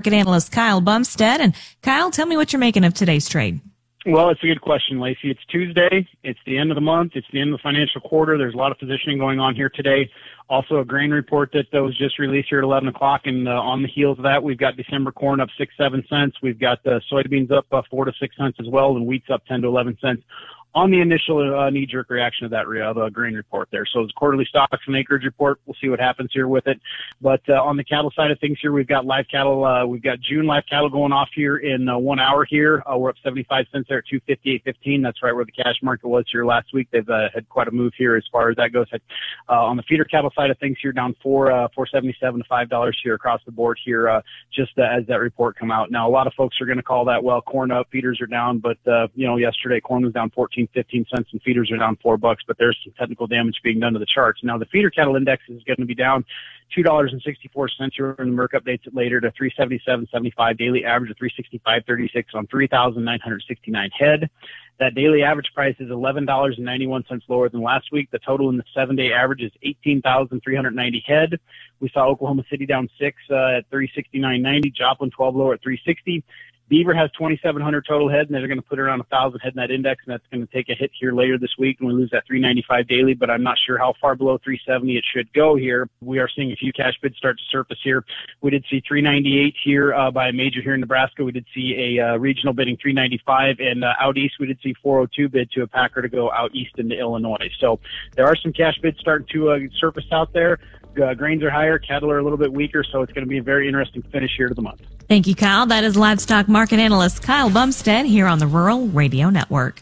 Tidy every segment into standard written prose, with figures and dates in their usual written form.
market analyst Kyle Bumstead. And Kyle, tell me what you're making of today's trade. Well, it's a good question, Lacey. It's Tuesday. It's the end of the month. It's the end of the financial quarter. There's a lot of positioning going on here today. Also, a grain report that was just released here at 11 o'clock. And on the heels of that, we've got December corn up 6-7 cents. We've got soybeans up 4 to 6 cents as well, and wheat's up 10 to 11 cents. On the initial knee-jerk reaction of that grain report there. So it's quarterly stocks and acreage report. We'll see what happens here with it. But on the cattle side of things here, we've got live cattle. We've got June live cattle going off here in 1 hour here. We're up 75 cents there at 258.15. That's right where the cash market was here last week. They've had quite a move here as far as that goes. On the feeder cattle side of things here, down $4.77 to $5 here across the board here, just as that report come out. Now, a lot of folks are going to call that, well, corn up, feeders are down. But, yesterday corn was down 15 cents and feeders are down $4, but there's some technical damage being done to the charts. Now the feeder cattle index is going to be down $2.64 here in the Merck updates it later to 377.75, daily average of 365.36 on 3,969 head. That daily average price is $11.91 lower than last week. The total in the 7-day average is 18,390 head. We saw Oklahoma City down 6 at 369.90, Joplin 12 lower at 360. Beaver has 2,700 total head, and they're going to put around 1,000 head in that index, and that's going to take a hit here later this week, and we lose that 395 daily, but I'm not sure how far below 370 it should go here. We are seeing a few cash bids start to surface here. We did see 398 here by a major here in Nebraska. We did see a regional bidding 395, and out east we did see 402 bid to a packer to go out east into Illinois. So there are some cash bids starting to surface out there. Grains are higher, cattle are a little bit weaker, so it's going to be a very interesting finish here to the month. Thank you, Kyle. That is livestock market analyst Kyle Bumstead here on the Rural Radio Network.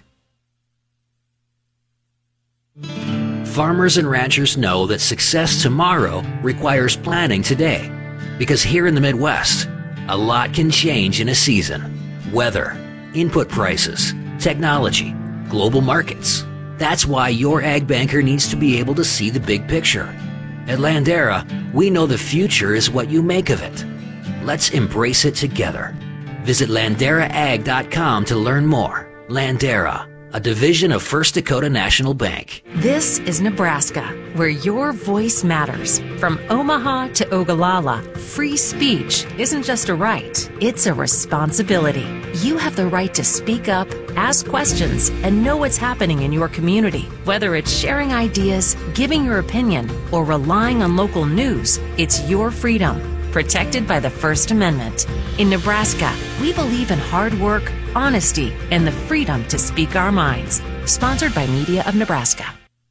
Farmers and ranchers know that success tomorrow requires planning today. Because here in the Midwest, a lot can change in a season. Weather, input prices, technology, global markets. That's why your ag banker needs to be able to see the big picture. At Landera, we know the future is what you make of it. Let's embrace it together. Visit LanderaAg.com to learn more. Landera, a division of First Dakota National Bank. This is Nebraska, where your voice matters. From Omaha to Ogallala, free speech isn't just a right, it's a responsibility. You have the right to speak up, ask questions, and know what's happening in your community. Whether it's sharing ideas, giving your opinion, or relying on local news, it's your freedom, protected by the First Amendment. In Nebraska, we believe in hard work, honesty, and the freedom to speak our minds. Sponsored by Media of Nebraska.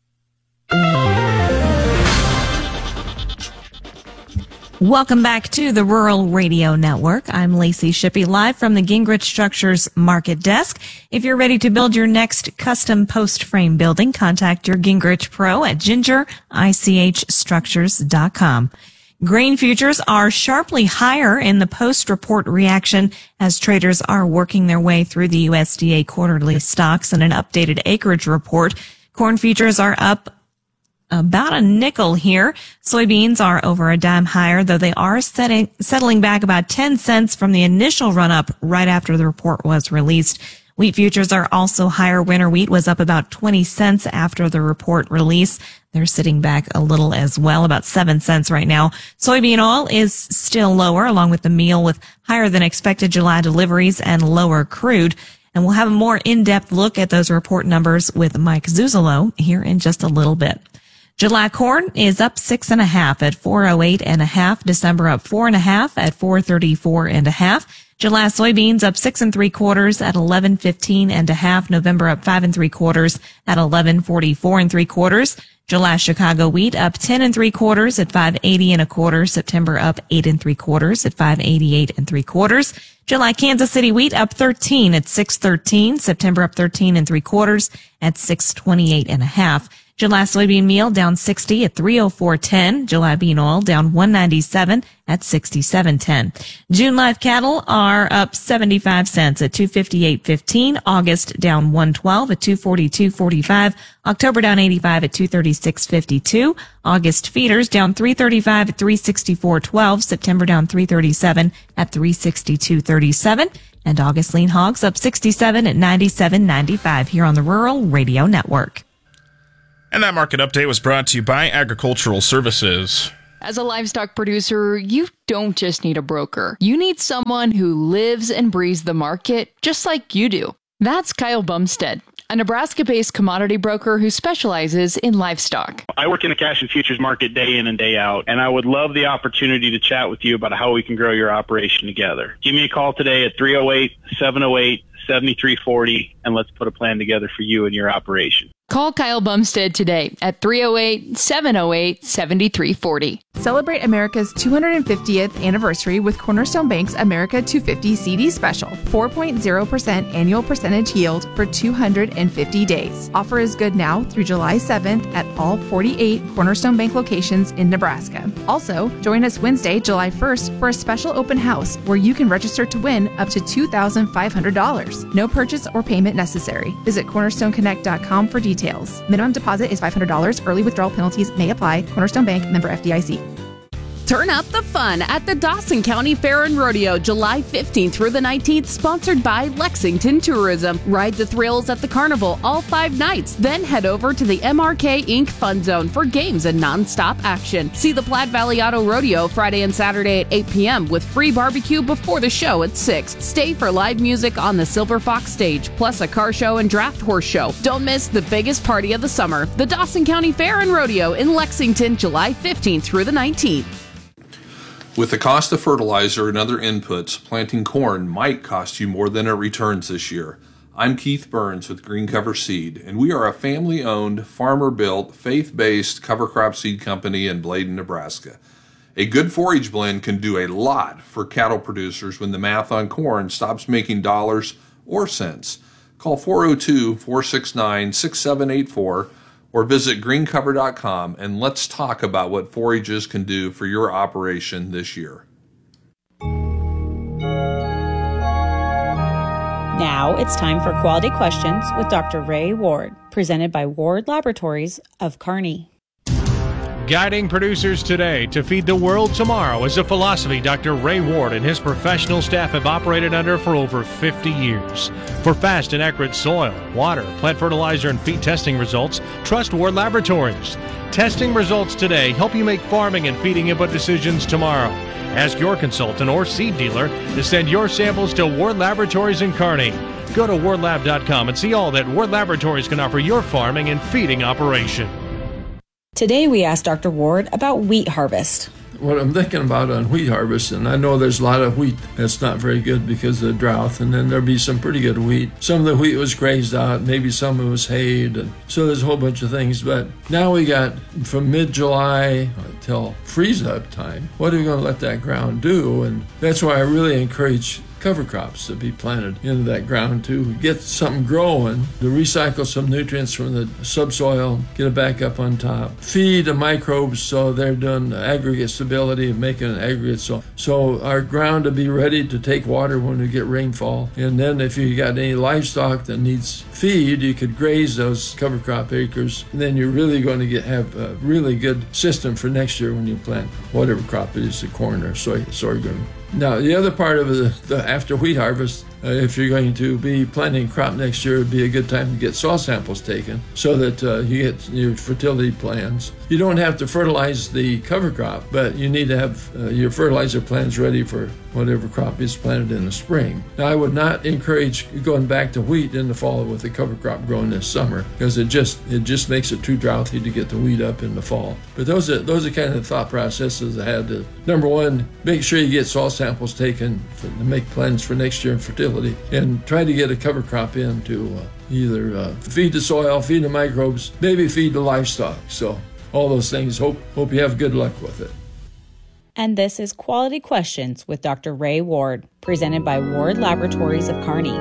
Welcome back to the Rural Radio Network. I'm Lacey Shippey, live from the Gingrich Structures Market Desk. If you're ready to build your next custom post frame building, contact your Gingrich Pro at gingerichstructures.com. Grain futures are sharply higher in the post-report reaction as traders are working their way through the USDA quarterly stocks and an updated acreage report. Corn futures are up about a nickel here. Soybeans are over a dime higher, though they are settling back about 10 cents from the initial run-up right after the report was released. Wheat futures are also higher. Winter wheat was up about 20 cents after the report release. They're sitting back a little as well, about 7 cents right now. Soybean oil is still lower, along with the meal, with higher than expected July deliveries and lower crude. And we'll have a more in-depth look at those report numbers with Mike Zuzolo here in just a little bit. July corn is up 6.5 at 408.5. December up 4.5 at 434.5. July soybeans up 6 3/4 at 1115.5. November up 5 3/4 at 1144 3/4. July Chicago wheat up 10 3/4 at 580.25. September up 8 3/4 at 588 3/4. July Kansas City wheat up 13 at 613. September up 13 3/4 at 628.5. July soybean meal down 60 at 304.10. July bean oil down 197 at 67.10. June live cattle are up 75 cents at 258.15. August down 112 at 242.45. October down 85 at 236.52. August feeders down 335 at 364.12. September down 337 at 362.37. And August lean hogs up 67 at 97.95 here on the Rural Radio Network. And that market update was brought to you by Agricultural Services. As a livestock producer, you don't just need a broker. You need someone who lives and breathes the market just like you do. That's Kyle Bumstead, a Nebraska-based commodity broker who specializes in livestock. I work in the cash and futures market day in and day out, and I would love the opportunity to chat with you about how we can grow your operation together. Give me a call today at 308-708-7340, and let's put a plan together for you and your operation. Call Kyle Bumstead today at 308-708-7340. Celebrate America's 250th anniversary with Cornerstone Bank's America 250 CD special. 4.0% annual percentage yield for 250 days. Offer is good now through July 7th at all 48 Cornerstone Bank locations in Nebraska. Also, join us Wednesday, July 1st for a special open house where you can register to win up to $2,500. No purchase or payment necessary. Visit cornerstoneconnect.com for details. Minimum deposit is $500. Early withdrawal penalties may apply. Cornerstone Bank, member FDIC. Turn up the fun at the Dawson County Fair and Rodeo, July 15th through the 19th, sponsored by Lexington Tourism. Ride the thrills at the carnival all 5 nights, then head over to the MRK Inc. Fun Zone for games and non-stop action. See the Platte Valley Auto Rodeo Friday and Saturday at 8 p.m. with free barbecue before the show at 6. Stay for live music on the Silver Fox stage, plus a car show and draft horse show. Don't miss the biggest party of the summer, the Dawson County Fair and Rodeo in Lexington, July 15th through the 19th. With the cost of fertilizer and other inputs, planting corn might cost you more than it returns this year. I'm Keith Burns with Green Cover Seed, and we are a family-owned, farmer-built, faith-based cover crop seed company in Bladen, Nebraska. A good forage blend can do a lot for cattle producers when the math on corn stops making dollars or cents. Call 402-469-6784 or visit greencover.com and let's talk about what forages can do for your operation this year. Now it's time for Quality Questions with Dr. Ray Ward, presented by Ward Laboratories of Kearney. Guiding producers today to feed the world tomorrow is a philosophy Dr. Ray Ward and his professional staff have operated under for over 50 years. For fast and accurate soil, water, plant fertilizer, and feed testing results, trust Ward Laboratories. Testing results today help you make farming and feeding input decisions tomorrow. Ask your consultant or seed dealer to send your samples to Ward Laboratories in Kearney. Go to wardlab.com and see all that Ward Laboratories can offer your farming and feeding operation. Today we asked Dr. Ward about wheat harvest. What I'm thinking about on wheat harvest, and I know there's a lot of wheat that's not very good because of the drought, and then there'll be some pretty good wheat. Some of the wheat was grazed out, maybe some of it was hayed, and so there's a whole bunch of things. But now we got from mid-July till freeze-up time. What are we going to let that ground do? And that's why I really encourage cover crops to be planted into that ground to get something growing, to recycle some nutrients from the subsoil, get it back up on top, feed the microbes so they're doing aggregate stability and making an aggregate so our ground to be ready to take water when we get rainfall. And then if you got any livestock that needs feed, you could graze those cover crop acres, and then you're really going to have a really good system for next year when you plant whatever crop it is, the corn or sorghum. Now, the other part of the after wheat harvest, if you're going to be planting crop next year, it would be a good time to get soil samples taken so that you get your fertility plans. You don't have to fertilize the cover crop, but you need to have your fertilizer plans ready for whatever crop is planted in the spring. Now, I would not encourage going back to wheat in the fall with the cover crop growing this summer because it just makes it too droughty to get the wheat up in the fall. But those are kind of the thought processes I had to, number one, make sure you get soil samples taken to make plans for next year in fertility, and try to get a cover crop in to either feed the soil, feed the microbes, maybe feed the livestock. So all those things, hope you have good luck with it. And this is Quality Questions with Dr. Ray Ward, presented by Ward Laboratories of Kearney.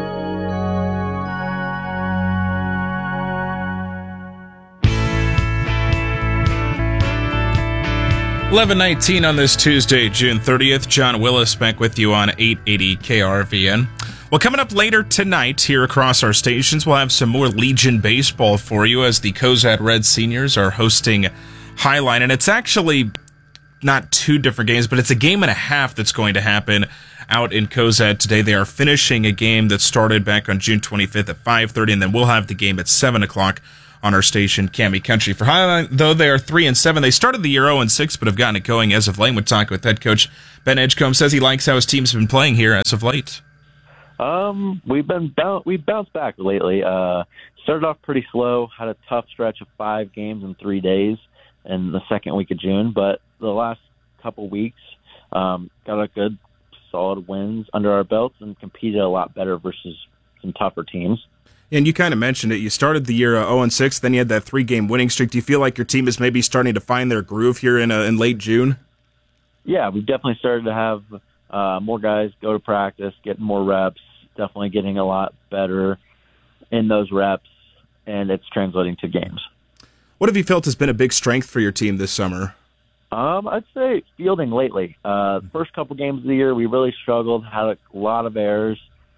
11:19 on this Tuesday, June 30th. John Willis back with you on 880 KRVN. Well, coming up later tonight here across our stations, we'll have some more Legion baseball for you as the Cozad Red Seniors are hosting Highline. And it's actually not two different games, but it's a game and a half that's going to happen out in Cozad today. They are finishing a game that started back on June 25th at 5:30, and then we'll have the game at 7 o'clock on our station, Cami Country. For Highline, though, they are 3-7. They started the year 0-6, but have gotten it going as of late. We're talking with head coach Ben Edgecombe. Says he likes how his team's been playing here as of late. We've bounced back lately. Started off pretty slow, had a tough stretch of 5 games in 3 days in the second week of June, but the last couple weeks got a good, solid wins under our belts and competed a lot better versus some tougher teams. And you kind of mentioned it. You started the year 0-6, then you had that 3-game winning streak. Do you feel like your team is maybe starting to find their groove here in late June? Yeah, we've definitely started to have more guys go to practice, get more reps, definitely getting a lot better in those reps, and it's translating to games. What have you felt has been a big strength for your team this summer? I'd say fielding lately. First couple games of the year, we really struggled, had a lot of errors.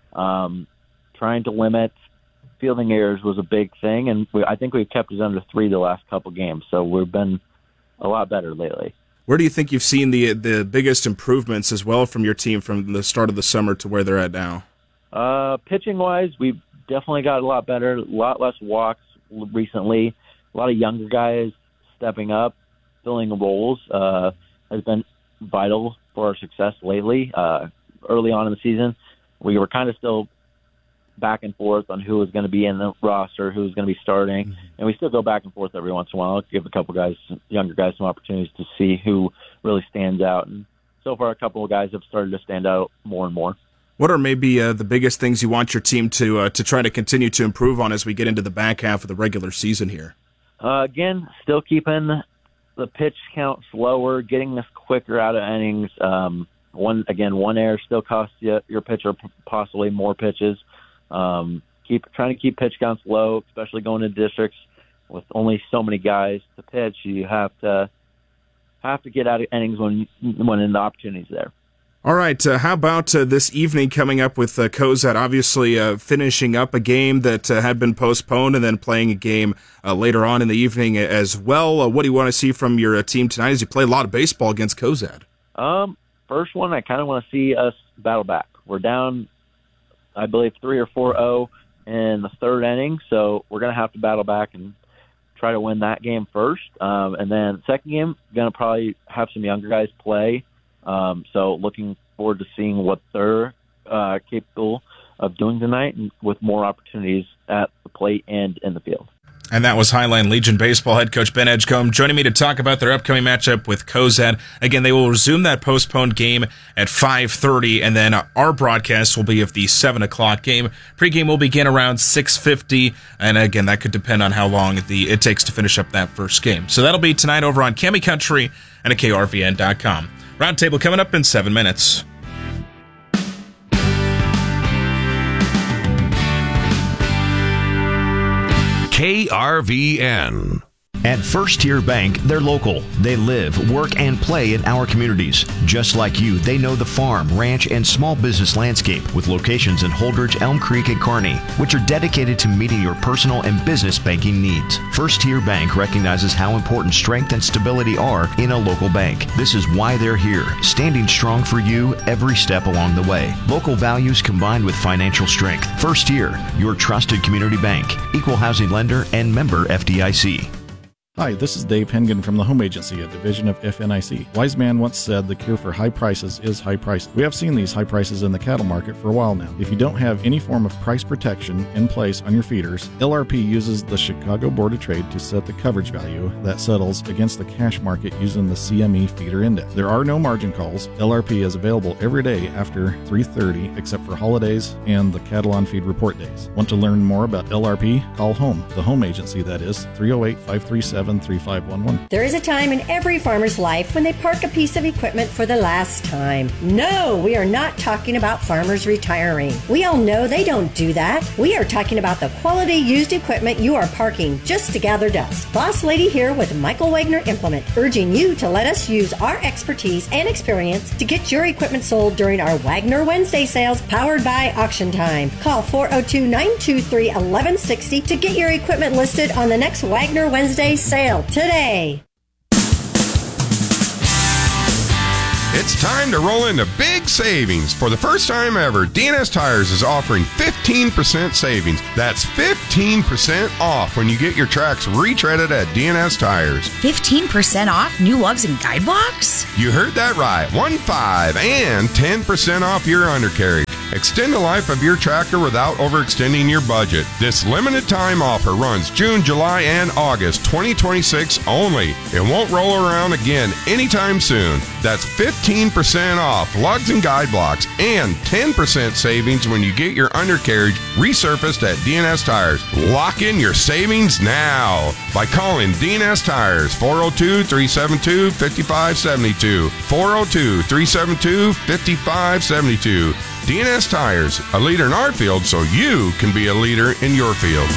Trying to limit fielding errors was a big thing, and I think we've kept it under 3 the last couple games, so we've been a lot better lately. Where do you think you've seen the biggest improvements as well from your team from the start of the summer to where they're at now? Pitching-wise, we've definitely got a lot better, a lot less walks recently. A lot of younger guys stepping up, filling roles has been vital for our success lately. Early on in the season, we were kind of still back and forth on who was going to be in the roster, who was going to be starting, and we still go back and forth every once in a while. Give a couple guys, younger guys, some opportunities to see who really stands out. And so far, a couple of guys have started to stand out more and more. What are maybe the biggest things you want your team to try to continue to improve on as we get into the back half of the regular season here? Again, still keeping the pitch count slower, getting us quicker out of innings. One error still costs you your pitcher possibly more pitches. Trying to keep pitch counts low, especially going to districts with only so many guys to pitch. You have to get out of innings when the opportunity's there. All right, how about this evening coming up with Cozad, obviously finishing up a game that had been postponed and then playing a game later on in the evening as well. What do you want to see from your team tonight as you play a lot of baseball against Cozad? First one, I kind of want to see us battle back. We're down, I believe, 3 or 4-0 in the third inning, so we're going to have to battle back and try to win that game first. And then second game, going to probably have some younger guys play. So looking forward to seeing what they're capable of doing tonight and with more opportunities at the plate and in the field. And that was Highline Legion Baseball head coach Ben Edgecombe joining me to talk about their upcoming matchup with Cozad. Again, they will resume that postponed game at 5:30, and then our broadcast will be of the 7 o'clock game. Pre-game will begin around 6:50, and again, that could depend on how long it takes to finish up that first game. So that'll be tonight over on Cami Country and at KRVN.com. Roundtable coming up in 7 minutes. KRVN. At First Tier Bank, they're local. They live, work, and play in our communities. Just like you, they know the farm, ranch, and small business landscape with locations in Holdridge, Elm Creek, and Kearney, which are dedicated to meeting your personal and business banking needs. First Tier Bank recognizes how important strength and stability are in a local bank. This is why they're here, standing strong for you every step along the way. Local values combined with financial strength. First Tier, your trusted community bank, equal housing lender, and member FDIC. Hi, this is Dave Hengen from the Home Agency, a division of FNIC. Wise man once said the cure for high prices is high prices. We have seen these high prices in the cattle market for a while now. If you don't have any form of price protection in place on your feeders, LRP uses the Chicago Board of Trade to set the coverage value that settles against the cash market using the CME feeder index. There are no margin calls. LRP is available every day after 3:30 except for holidays and the cattle on feed report days. Want to learn more about LRP? Call HOME, the Home Agency, that is, 308-537-3511. There is a time in every farmer's life when they park a piece of equipment for the last time. No, we are not talking about farmers retiring. We all know they don't do that. We are talking about the quality used equipment you are parking just to gather dust. Boss Lady here with Michael Wagner Implement, urging you to let us use our expertise and experience to get your equipment sold during our Wagner Wednesday sales powered by Auction Time. Call 402-923-1160 to get your equipment listed on the next Wagner Wednesday sale today. It's time to roll into big savings. For the first time ever, DNS Tires is offering 15% savings. That's 15% off when you get your tracks retreaded at DNS Tires. 15% off new lugs and guide blocks? You heard that right. 15 and 10% off your undercarriage. Extend the life of your tractor without overextending your budget. This limited time offer runs June, July, and August 2026 only. It won't roll around again anytime soon. That's 15% off lugs and guide blocks and 10% savings when you get your undercarriage resurfaced at DNS Tires. Lock in your savings now by calling DNS Tires 402-372-5572. 402-372-5572. DNS Tires, a leader in our field so you can be a leader in your field.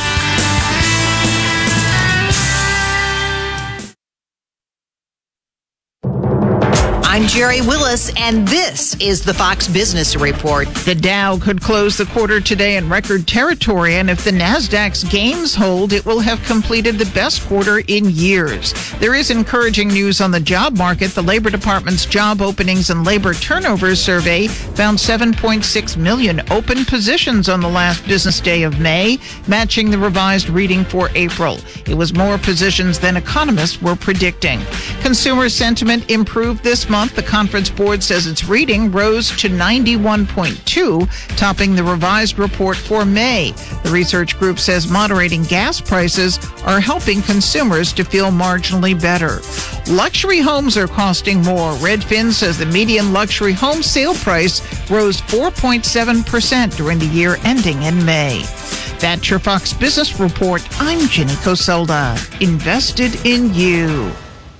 I'm Jerry Willis, and this is the Fox Business Report. The Dow could close the quarter today in record territory, and if the Nasdaq's gains hold, it will have completed the best quarter in years. There is encouraging news on the job market. The Labor Department's Job Openings and Labor Turnover Survey found 7.6 million open positions on the last business day of May, matching the revised reading for April. It was more positions than economists were predicting. Consumer sentiment improved this month. The Conference Board says its reading rose to 91.2, topping the revised report for May. The research group says moderating gas prices are helping consumers to feel marginally better. Luxury homes are costing more. Redfin says the median luxury home sale price rose 4.7% during the year ending in May. That's your Fox Business Report. I'm Jenny Coselda. Invested in you.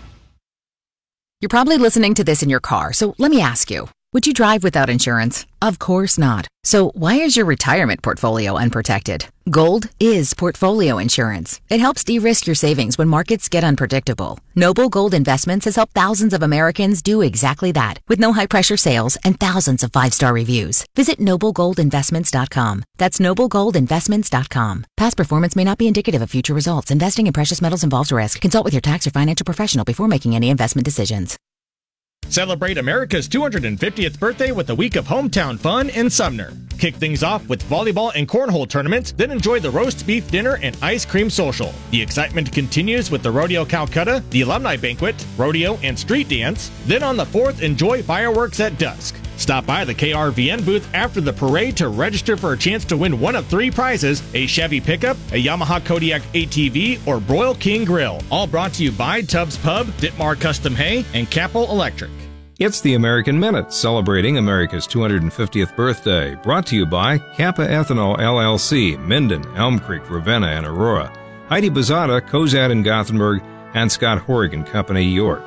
You're probably listening to this in your car, so let me ask you, would you drive without insurance? Of course not. So why is your retirement portfolio unprotected? Gold is portfolio insurance. It helps de-risk your savings when markets get unpredictable. Noble Gold Investments has helped thousands of Americans do exactly that, with no high-pressure sales and thousands of 5-star reviews. Visit NobleGoldInvestments.com. That's NobleGoldInvestments.com. Past performance may not be indicative of future results. Investing in precious metals involves risk. Consult with your tax or financial professional before making any investment decisions. Celebrate America's 250th birthday with a week of hometown fun in Sumner. Kick things off with volleyball and cornhole tournaments, then enjoy the roast beef dinner and ice cream social. The excitement continues with the Rodeo Calcutta, the alumni banquet, rodeo, and street dance. Then on the 4th, enjoy fireworks at dusk. Stop by the KRVN booth after the parade to register for a chance to win one of 3 prizes: a Chevy pickup, a Yamaha Kodiak ATV, or Broil King Grill. All brought to you by Tubbs Pub, Ditmar Custom Hay, and Capel Electric. It's the American Minute, celebrating America's 250th birthday. Brought to you by Kappa Ethanol LLC, Minden, Elm Creek, Ravenna, and Aurora. Heidi Bazada, Cozad in Gothenburg, and Scott Horrigan Company, York.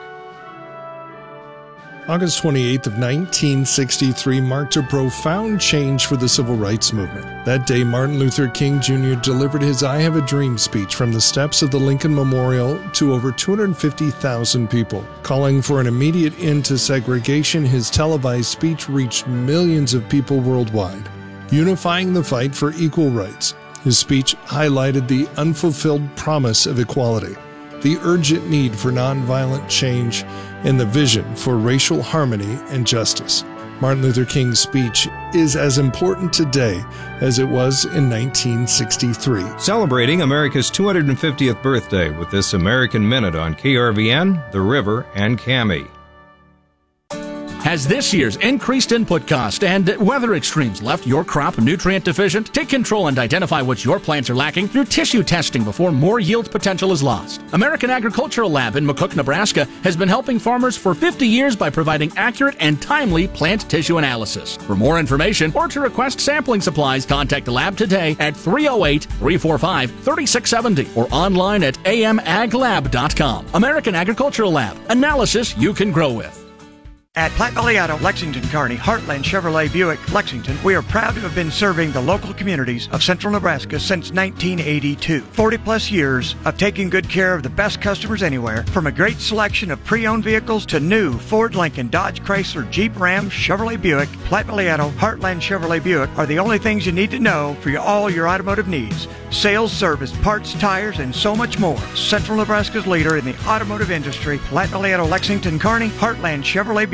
August 28th of 1963 marked a profound change for the civil rights movement. That day, Martin Luther King Jr. delivered his I Have a Dream speech from the steps of the Lincoln Memorial to over 250,000 people. Calling for an immediate end to segregation, his televised speech reached millions of people worldwide, unifying the fight for equal rights. His speech highlighted the unfulfilled promise of equality, the urgent need for nonviolent change, and the vision for racial harmony and justice. Martin Luther King's speech is as important today as it was in 1963. Celebrating America's 250th birthday with this American Minute on KRVN, The River, and KAMI. Has this year's increased input cost and weather extremes left your crop nutrient deficient? Take control and identify what your plants are lacking through tissue testing before more yield potential is lost. American Agricultural Lab in McCook, Nebraska has been helping farmers for 50 years by providing accurate and timely plant tissue analysis. For more information or to request sampling supplies, contact the lab today at 308-345-3670 or online at amaglab.com. American Agricultural Lab. Analysis you can grow with. At Platte Valley Auto, Lexington, Kearney, Heartland Chevrolet Buick, Lexington, we are proud to have been serving the local communities of central Nebraska since 1982. 40 plus years of taking good care of the best customers anywhere, from a great selection of pre-owned vehicles to new Ford, Lincoln, Dodge, Chrysler, Jeep, Ram, Chevrolet Buick. Platte Valley Auto, Heartland Chevrolet Buick are the only things you need to know for all your automotive needs. Sales, service, parts, tires, and so much more. Central Nebraska's leader in the automotive industry, Platte Valley Auto, Lexington, Kearney, Heartland Chevrolet Buick.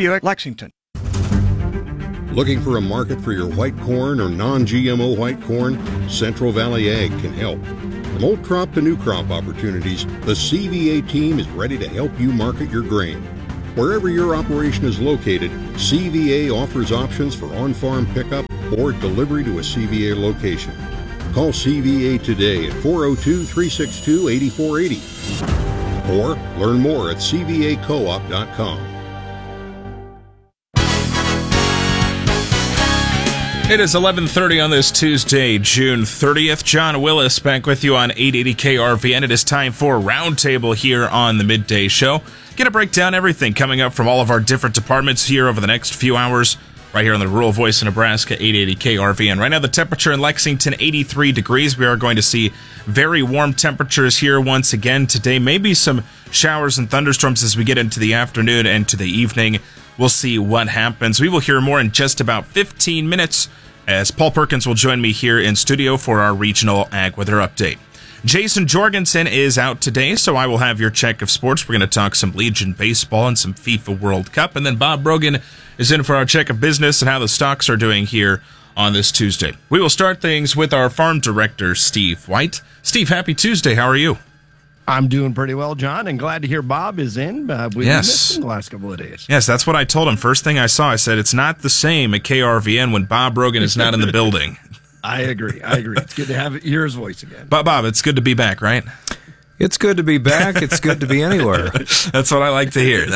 Buick, Lexington. Looking for a market for your white corn or non-GMO white corn? Central Valley Ag can help. From old crop to new crop opportunities, the CVA team is ready to help you market your grain. Wherever your operation is located, CVA offers options for on-farm pickup or delivery to a CVA location. Call CVA today at 402-362-8480 or learn more at cvacoop.com. It is 11:30 on this Tuesday, June 30th. John Willis back with you on 880 KRVN. It is time for Roundtable here on the Midday Show. Going to break down everything coming up from all of our different departments here over the next few hours, right here on the Rural Voice of Nebraska, 880 KRVN. Right now, the temperature in Lexington, 83 degrees. We are going to see very warm temperatures here once again today. Maybe some showers and thunderstorms as we get into the afternoon and to the evening. We'll see what happens. We will hear more in just about 15 minutes as Paul Perkins will join me here in studio for our regional ag weather update. Jason Jorgensen is out today, so I will have your check of sports. We're going to talk some Legion baseball and some FIFA World Cup. And then Bob Brogan is in for our check of business and how the stocks are doing here on this Tuesday. We will start things with our farm director, Steve White. Steve, happy Tuesday. How are you? I'm doing pretty well, John, and glad to hear Bob is in. We've missed him the last couple of days. Yes, that's what I told him. First thing I saw, I said, it's not the same at KRVN when Bob Rogan is not in the building. I agree. It's good to have your voice again. But Bob, it's good to be back, right? It's good to be back. It's good to be anywhere. That's what I like to hear.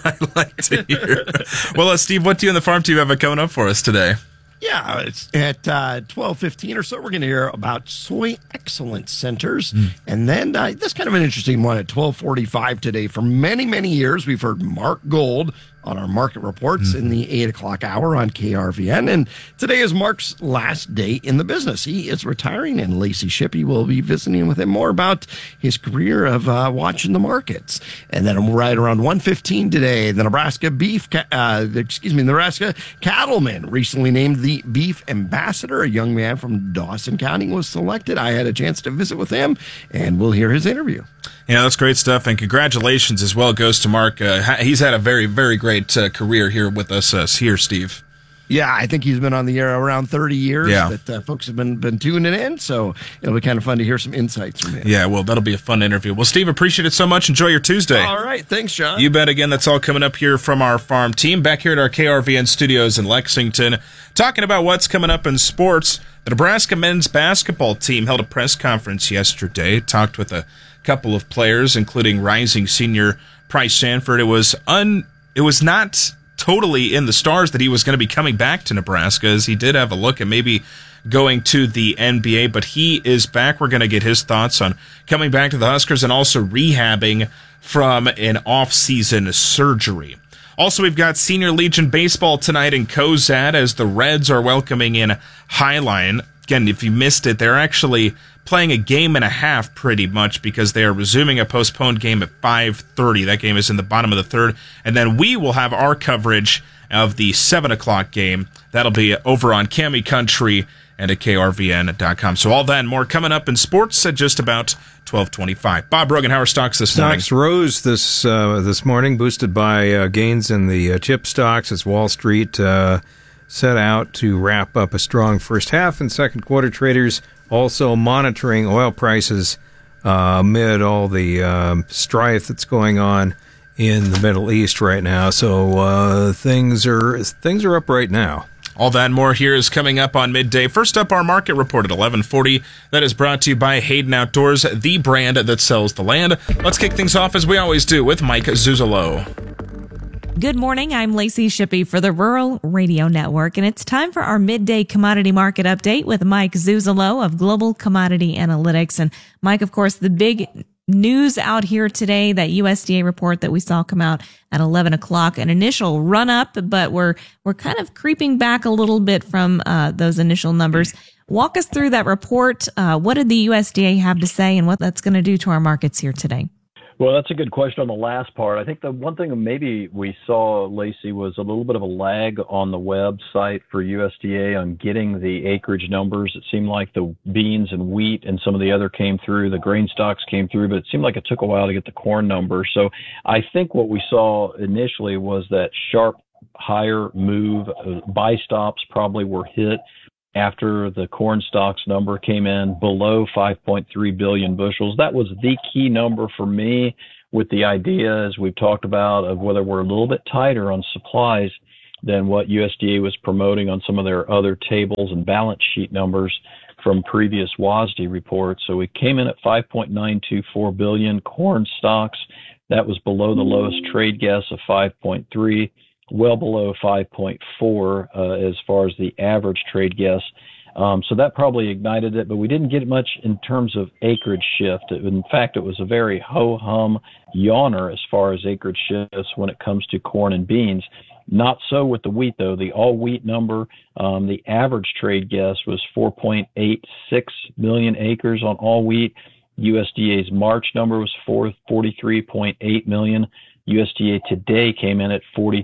Well, Steve, what do you and the farm team have coming up for us today? Yeah, it's at 12:15 or so. We're going to hear about soy excellence centers. And then this kind of an interesting one at 12:45 today. For many, many years, we've heard Mark Gold on our market reports in the 8 o'clock hour on KRVN. And today is Mark's last day in the business. He is retiring, and Lacey Shippey will be visiting with him more about his career of watching the markets. And then right around 1:15 today, the Nebraska cattleman recently named the beef ambassador. A young man from Dawson County was selected. I had a chance to visit with him, and we'll hear his interview. Yeah, that's great stuff, and congratulations as well goes to Mark. He's had a very, very great career here with us here, Steve. Yeah, I think he's been on the air around 30 years, but folks have been tuning in, so it'll be kind of fun to hear some insights from him. Yeah, well, that'll be a fun interview. Well, Steve, appreciate it so much. Enjoy your Tuesday. All right, thanks, John. You bet. Again, that's all coming up here from our farm team back here at our KRVN studios in Lexington. Talking about what's coming up in sports, the Nebraska men's basketball team held a press conference yesterday, talked with a couple of players, including rising senior Price Sanford. It was not totally in the stars that he was going to be coming back to Nebraska, as he did have a look at maybe going to the NBA, but he is back. We're going to get his thoughts on coming back to the Huskers and also rehabbing from an off-season surgery. Also, we've got Senior Legion baseball tonight in Cozad as the Reds are welcoming in Highline. Again, if you missed it, they're actually playing a game and a half pretty much because they are resuming a postponed game at 5:30. That game is in the bottom of the third. And then we will have our coverage of the 7 o'clock game. That'll be over on Cami Country and at KRVN.com. So all that and more coming up in sports at just about 12:25. Bob Rogan, how are stocks this morning? Stocks rose this morning, boosted by gains in the chip stocks as Wall Street set out to wrap up a strong first half and second quarter. Traders also monitoring oil prices amid all the strife that's going on in the Middle East right now. So things are up right now. All that and more here is coming up on midday. First up, our market report at 11:40. That is brought to you by Hayden Outdoors, the brand that sells the land. Let's kick things off as we always do with Mike Zuzolo. Good morning. I'm Lacey Shippey for the Rural Radio Network, and it's time for our midday commodity market update with Mike Zuzolo of Global Commodity Analytics. And Mike, of course, the big news out here today, that USDA report that we saw come out at 11 o'clock, an initial run up, but we're kind of creeping back a little bit from those initial numbers. Walk us through that report. What did the USDA have to say and what that's going to do to our markets here today? Well, that's a good question on the last part. I think the one thing maybe we saw, Lacey, was a little bit of a lag on the website for USDA on getting the acreage numbers. It seemed like the beans and wheat and some of the other came through, the grain stocks came through, but it seemed like it took a while to get the corn numbers. So I think what we saw initially was that sharp higher move. Buy stops probably were hit after the corn stocks number came in below 5.3 billion bushels. That was the key number for me, with the idea, as we've talked about, of whether we're a little bit tighter on supplies than what USDA was promoting on some of their other tables and balance sheet numbers from previous WASDE reports. So we came in at 5.924 billion corn stocks. That was below the lowest trade guess of 5.3, well below 5.4 as far as the average trade guess. So that probably ignited it, but we didn't get much in terms of acreage shift. In fact, it was a very ho-hum yawner as far as acreage shifts when it comes to corn and beans. Not so with the wheat, though. The all-wheat number, the average trade guess was 4.86 million acres on all wheat. USDA's March number was 43.8 million. USDA today came in at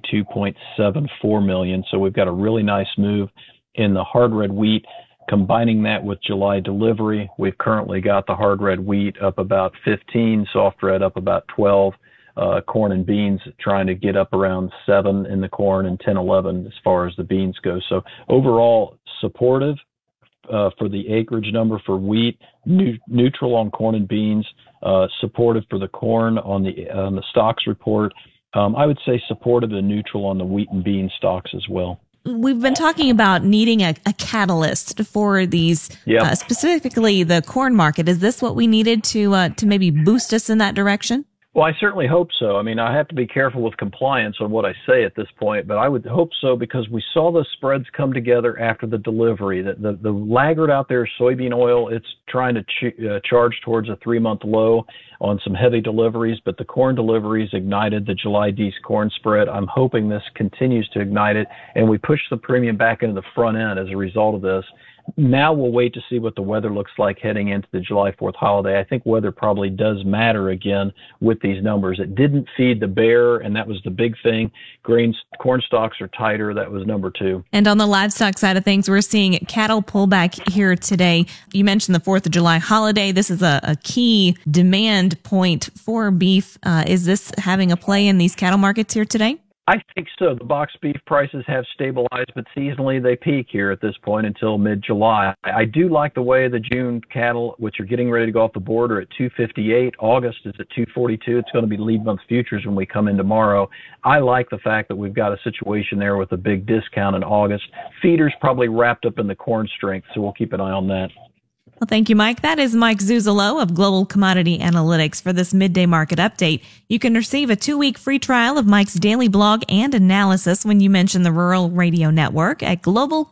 42.74 million. So we've got a really nice move in the hard red wheat. Combining that with July delivery, we've currently got the hard red wheat up about 15, soft red up about 12. Corn and beans trying to get up around 7 in the corn and 10, 11 as far as the beans go. So overall supportive for the acreage number for wheat, neutral on corn and beans, supportive for the corn on the stocks report. I would say supportive and neutral on the wheat and bean stocks as well. We've been talking about needing a catalyst for these, specifically the corn market. Is this what we needed to maybe boost us in that direction? Well, I certainly hope so. I mean, I have to be careful with compliance on what I say at this point, but I would hope so because we saw the spreads come together after the delivery. The laggard out there, soybean oil, it's trying to charge towards a 3-month low on some heavy deliveries, but the corn deliveries ignited the July D's corn spread. I'm hoping this continues to ignite it, and we push the premium back into the front end as a result of this. Now we'll wait to see what the weather looks like heading into the July 4th holiday. I think weather probably does matter again with these numbers. It didn't feed the bear, and that was the big thing. Corn stocks are tighter. That was number 2. And on the livestock side of things, we're seeing cattle pullback here today. You mentioned the 4th of July holiday. This is a key demand point for beef. Is this having a play in these cattle markets here today? I think so. The box beef prices have stabilized, but seasonally they peak here at this point until mid-July. I do like the way the June cattle, which are getting ready to go off the board, are at 258. August is at 242. It's going to be lead month futures when we come in tomorrow. I like the fact that we've got a situation there with a big discount in August. Feeders probably wrapped up in the corn strength, so we'll keep an eye on that. Well, thank you, Mike. That is Mike Zuzolo of Global Commodity Analytics for this midday market update. You can receive a 2-week free trial of Mike's daily blog and analysis when you mention the Rural Radio Network at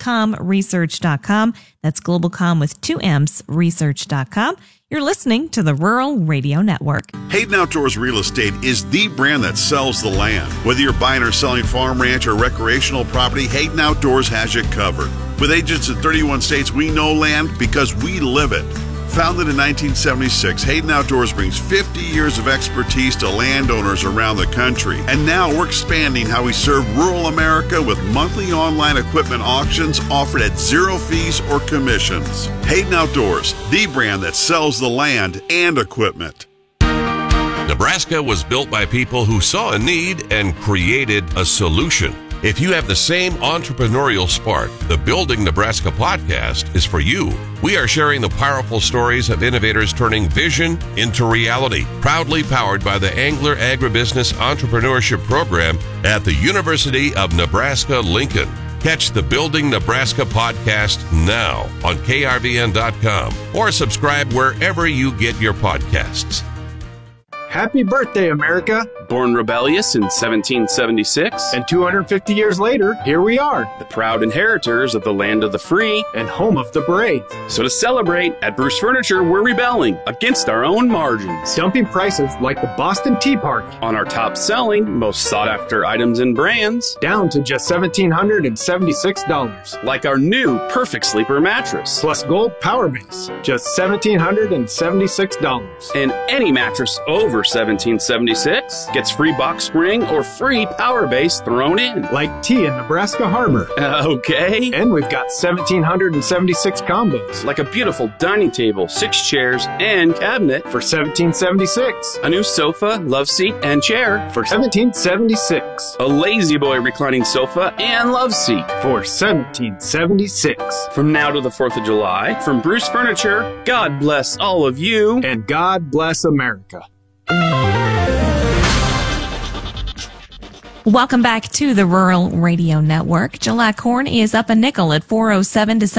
globalcomresearch.com. That's globalcom with 2 M's, research.com. You're listening to the Rural Radio Network. Hayden Outdoors Real Estate is the brand that sells the land. Whether you're buying or selling farm, ranch, or recreational property, Hayden Outdoors has you covered. With agents in 31 states, we know land because we live it. Founded in 1976, Hayden Outdoors brings 50 years of expertise to landowners around the country. And now we're expanding how we serve rural America with monthly online equipment auctions offered at 0 fees or commissions. Hayden Outdoors, the brand that sells the land and equipment. Nebraska was built by people who saw a need and created a solution. If you have the same entrepreneurial spark, the Building Nebraska podcast is for you. We are sharing the powerful stories of innovators turning vision into reality. Proudly powered by the Angler Agribusiness Entrepreneurship Program at the University of Nebraska-Lincoln. Catch the Building Nebraska podcast now on krvn.com or subscribe wherever you get your podcasts. Happy birthday, America! Born rebellious in 1776. And 250 years later, here we are, the proud inheritors of the land of the free and home of the brave. So to celebrate, at Bruce Furniture, we're rebelling against our own margins. Dumping prices like the Boston Tea Party on our top-selling, most sought-after items and brands, down to just $1,776. Like our new Perfect Sleeper mattress. Plus Gold Power Base, just $1,776. And any mattress over $1,776 gets free box spring or free power base thrown in. Like tea in Nebraska Harbor. Okay. And we've got 1,776 combos. Like a beautiful dining table, 6 chairs, and cabinet for $1,776. A new sofa, love seat, and chair for $1,776. A Lazy Boy reclining sofa and love seat for $1,776. From now to the 4th of July, from Bruce Furniture, God bless all of you. And God bless America. Welcome back to the Rural Radio Network. July corn is up a nickel at 407 to